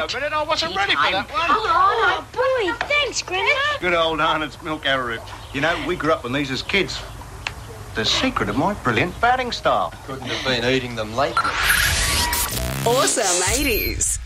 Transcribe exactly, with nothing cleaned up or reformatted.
a minute, I wasn't ready for that one. Oh, boy, thanks, Grandma. Good old Arnott's milk arrowroot. You know, we grew up on these as kids. The secret of my brilliant batting style. Couldn't have been eating them lately. Awesome eighties.